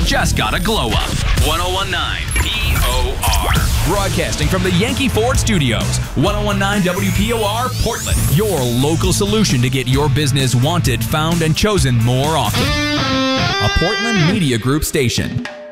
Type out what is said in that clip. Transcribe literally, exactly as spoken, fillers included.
just got a glow up. ten nineteen P O R. Broadcasting from the Yankee Ford Studios. ten nineteen W P O R Portland. Your local solution to get your business wanted, found, and chosen more often. A Portland Media Group station.